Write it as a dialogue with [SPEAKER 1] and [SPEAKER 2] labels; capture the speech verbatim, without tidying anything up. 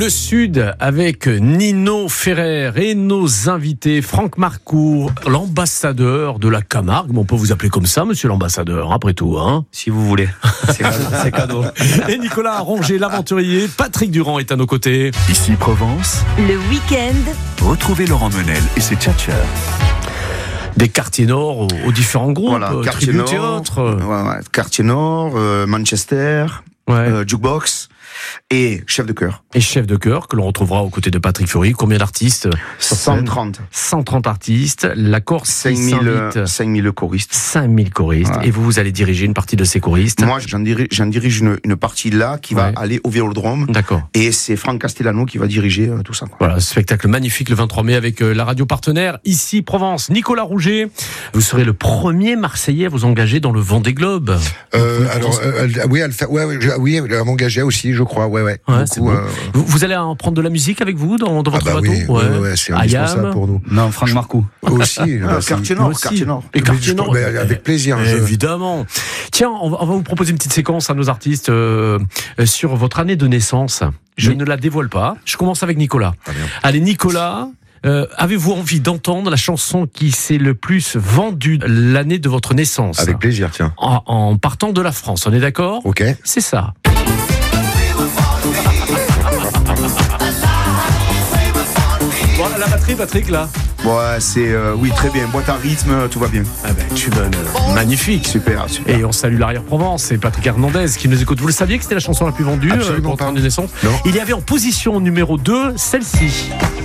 [SPEAKER 1] Le Sud avec Nino Ferrer et nos invités, Franck Marcoux, l'ambassadeur de la Camargue. Bon, on peut vous appeler comme ça, monsieur l'ambassadeur, après tout, hein.
[SPEAKER 2] Si vous voulez, c'est, c'est cadeau.
[SPEAKER 1] Et Nicolas Ronget, l'aventurier. Patrick Durand est à nos côtés.
[SPEAKER 3] Ici Provence,
[SPEAKER 4] le week-end.
[SPEAKER 3] Retrouvez Laurent Menel et ses tchatcheurs.
[SPEAKER 1] Des quartiers nord aux, aux différents groupes,
[SPEAKER 5] Voilà,
[SPEAKER 1] euh,
[SPEAKER 5] quartier
[SPEAKER 1] Tribut
[SPEAKER 5] nord,
[SPEAKER 1] Théâtre.
[SPEAKER 5] ouais, ouais, quartier nord, euh, Manchester,
[SPEAKER 1] Ouais.
[SPEAKER 5] euh, Jukebox et chef de chœur.
[SPEAKER 1] Et chef de chœur, que l'on retrouvera aux côtés de Patrick Fury. Combien d'artistes sur scène ?
[SPEAKER 5] cent trente.
[SPEAKER 1] cent trente artistes. La Corse
[SPEAKER 5] cinq
[SPEAKER 1] qui
[SPEAKER 5] mille,
[SPEAKER 1] s'invite.
[SPEAKER 5] cinq mille choristes.
[SPEAKER 1] cinq mille choristes.
[SPEAKER 5] Ouais.
[SPEAKER 1] Et vous, vous allez diriger une partie de ces choristes.
[SPEAKER 5] Moi, j'en dirige, j'en dirige une, une partie là qui va
[SPEAKER 1] Ouais.
[SPEAKER 5] aller au Vélodrome.
[SPEAKER 1] D'accord.
[SPEAKER 5] Et c'est Franck Castellano qui va diriger euh, tout ça, quoi.
[SPEAKER 1] Voilà, spectacle magnifique le vingt-trois mai avec euh, la radio partenaire Ici Provence. Nicolas Rouget, vous serez le premier Marseillais à vous engager dans le Vendée Globe.
[SPEAKER 6] Euh, alors, euh, elle- oui, elle fait, ouais, ouais, je- oui, elle va m'engager aussi, je crois, ouais, ouais.
[SPEAKER 1] Ouais,
[SPEAKER 6] Beaucoup,
[SPEAKER 1] c'est bon.
[SPEAKER 6] euh,
[SPEAKER 1] Vous, vous allez en prendre de la musique avec vous dans, dans
[SPEAKER 6] ah
[SPEAKER 1] votre
[SPEAKER 6] bah
[SPEAKER 1] bateau
[SPEAKER 6] oui, ouais, ouais, ouais, c'est
[SPEAKER 1] Ayam.
[SPEAKER 6] indispensable pour nous.
[SPEAKER 2] Non, Franck Marcoux.
[SPEAKER 6] Aussi.
[SPEAKER 5] Ah,
[SPEAKER 6] bah, c'est-
[SPEAKER 5] quartier
[SPEAKER 1] Moi
[SPEAKER 5] nord,
[SPEAKER 1] aussi.
[SPEAKER 5] quartier nord.
[SPEAKER 1] Et quartier
[SPEAKER 6] je-
[SPEAKER 1] nord.
[SPEAKER 6] mais avec plaisir. je-
[SPEAKER 1] Évidemment. Tiens, on va, on va vous proposer une petite séquence à nos artistes euh, euh, sur votre année de naissance. Je
[SPEAKER 6] Oui.
[SPEAKER 1] ne la dévoile pas. Je commence avec Nicolas.
[SPEAKER 6] Ah, bien.
[SPEAKER 1] Allez, Nicolas, euh, avez-vous envie d'entendre la chanson qui s'est le plus vendue l'année de votre naissance ?
[SPEAKER 6] Avec plaisir, tiens.
[SPEAKER 1] en, en partant de la France, on est d'accord ?
[SPEAKER 6] Ok.
[SPEAKER 1] C'est ça. Voilà la batterie, Patrick, là.
[SPEAKER 5] Ouais, c'est, euh, oui, très bien. Boîte à rythme, tout va bien.
[SPEAKER 1] Ah ben, tu donnes. Magnifique.
[SPEAKER 5] Super, super.
[SPEAKER 1] Et on salue l'Arrière-Provence, c'est Patrick Hernandez qui nous écoute. Vous le saviez que c'était la chanson la plus vendue euh,
[SPEAKER 6] Absolument
[SPEAKER 1] pour
[SPEAKER 6] pas.
[SPEAKER 1] votre année de naissance ?
[SPEAKER 6] Non.
[SPEAKER 1] Il y avait en position numéro deux celle-ci.